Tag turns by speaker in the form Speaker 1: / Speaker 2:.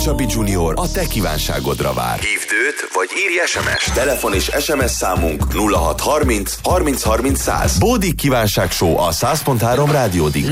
Speaker 1: Csabi Junior a te kívánságodra vár. Hívd őt, vagy írj SMS-t. Telefon és SMS számunk 0630 30 30 100. Bódik kívánság show a 100.3 Rádió